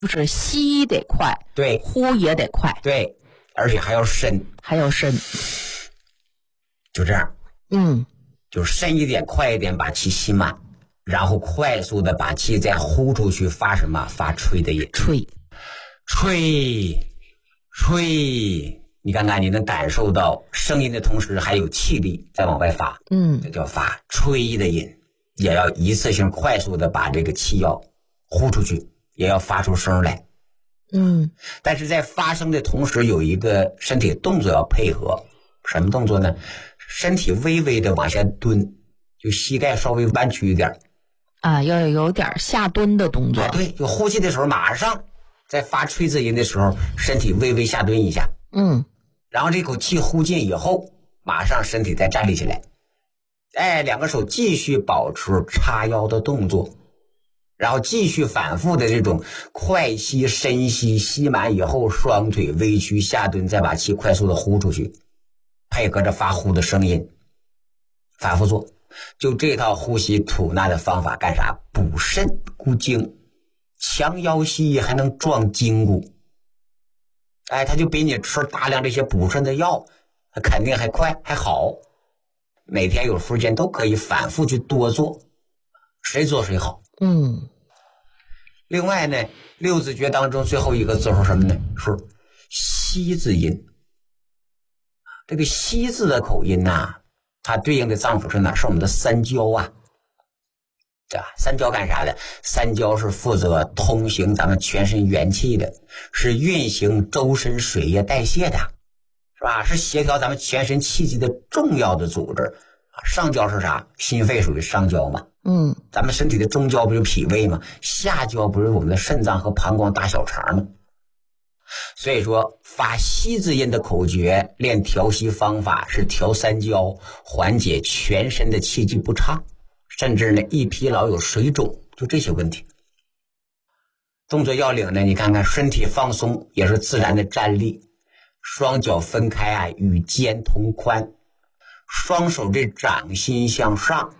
就是吸得快， 对， 呼也得快， 对，而且还要深，就这样，就深一点快一点把气吸满，然后快速的把气再呼出去，发什么？发吹的音。吹，你看看，你能感受到声音的同时还有气力在往外发，这叫发吹的音。也要一次性快速的把这个气要呼出去，也要发出声来。但是在发声的同时有一个身体动作要配合，什么动作呢？身体微微的往下蹲，就膝盖稍微弯曲一点啊，要有点下蹲的动作。 对，就呼气的时候马上在发吹字音的时候身体微微下蹲一下，然后这口气呼进以后马上身体再站立起来，两个手继续保持叉腰的动作，然后继续反复的这种快吸深吸，吸满以后双腿微屈下蹲，再把气快速的呼出去，配合着发呼的声音反复做。就这套呼吸吐纳的方法干啥？补肾固精，强腰膝，还能壮筋骨。它就比你吃大量这些补肾的药肯定还快还好。每天有时间都可以反复去多做，谁做谁好。另外呢，六字诀当中最后一个字是什么呢？是吸字音。这个吸字的口音它对应的脏腑是哪？是我们的三焦啊。三焦干啥的？三焦是负责通行咱们全身元气的，是运行周身水液代谢的，是吧？是协调咱们全身气机的重要的组织。上焦是啥？心肺属于上焦嘛。咱们身体的中焦不是脾胃吗？下焦不是我们的肾脏和膀胱大小肠吗？所以说发吸字音的口诀练调息方法是调三焦，缓解全身的气机不畅，甚至呢一疲劳有水肿，就这些问题。动作要领呢，你看看身体放松也是自然的站立，双脚分开与肩同宽，双手这掌心向上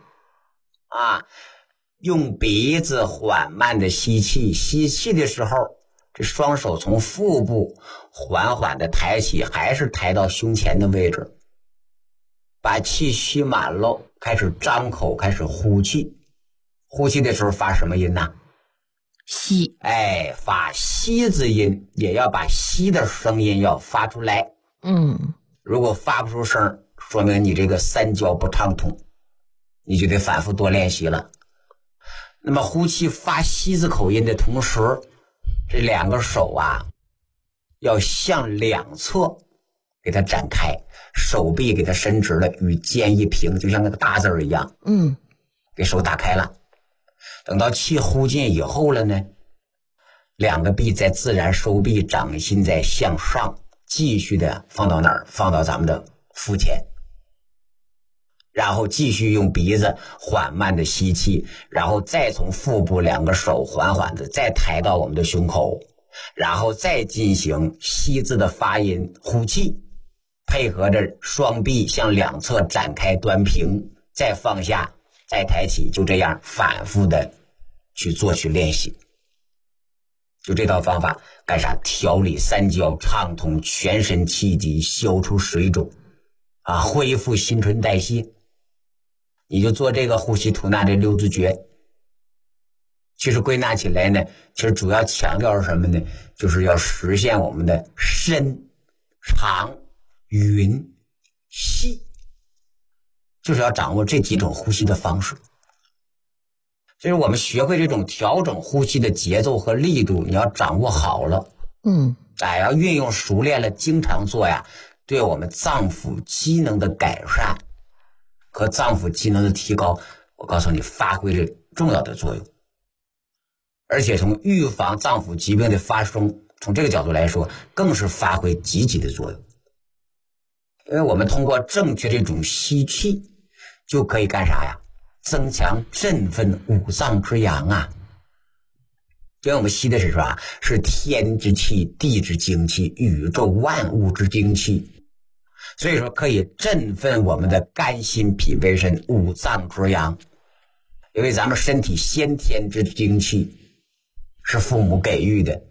用鼻子缓慢的吸气，吸气的时候这双手从腹部缓缓的抬起，还是抬到胸前的位置，把气吸满了，开始张口，开始呼气。呼气的时候发什么音呢？ 吸。 发吸字音，也要把吸的声音要发出来。如果发不出声，说明你这个三焦不畅通，你就得反复多练习了。那么呼气发吸字口音的同时，这两个手要向两侧给它展开，手臂给它伸直了，与肩一平，就像那个大字一样。给手打开了。等到气呼进以后了呢，两个臂再自然收臂，掌心再向上，继续的放到哪儿？放到咱们的腹前。然后继续用鼻子缓慢的吸气，然后再从腹部两个手缓缓的再抬到我们的胸口，然后再进行吸字的发音呼气，配合着双臂向两侧展开端平，再放下，再抬起，就这样反复的去做去练习。就这套方法干啥？调理三焦，畅通全身气机，消除水肿恢复新陈代谢。你就做这个呼吸吐纳这六字诀。其实归纳起来呢，其实主要强调是什么呢？就是要实现我们的深长匀细，就是要掌握这几种呼吸的方式。所以我们学会这种调整呼吸的节奏和力度，你要掌握好了，要运用熟练了，经常做对我们脏腑机能的改善和脏腑机能的提高，我告诉你发挥着重要的作用。而且从预防脏腑疾病的发生，从这个角度来说，更是发挥积极的作用。因为我们通过正确这种吸气，就可以干啥？增强振奋五脏之阳因为我们吸的是啥？是天之气、地之精气、宇宙万物之精气，所以说可以振奋我们的肝心脾胃肾五脏之阳。因为咱们身体先天之精气是父母给予的，